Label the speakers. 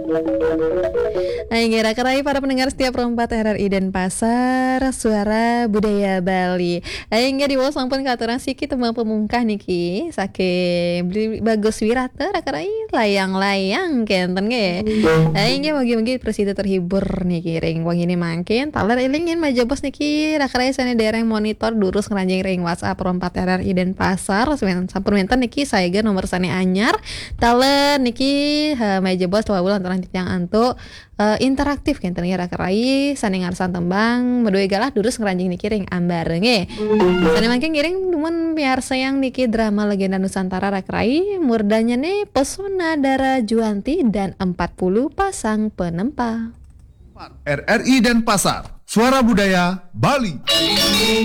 Speaker 1: Ainggira kerai para pendengar setiap perempat RRI Denpasar, suara budaya Bali. Aingga di bawah sampun katuran siki tembang pemungkah niki, sake beli bagus wirata rakarai layang-layang kenten ge. Aingga bagi-bagi presida terhibur niki ring wang ini mangkin taler ilingin maja bos niki rakarai sana dereng monitor durus ngeranjing ring WhatsApp perempat RRI Denpasar sampun menten niki saega nomor sane anyar taler niki meja bos lawa lantaran yang antuk interaktif kenten ya rakarai sane ngarsan tembang medue galah durus ngeranjing niki ring ambar nge sane mangke ngiring dumun biar sayang niki drama legenda Nusantara rakarai murdanya nih pesona Dara Juanti dan 40 pasang penempa
Speaker 2: RRI Denpasar, suara budaya Bali.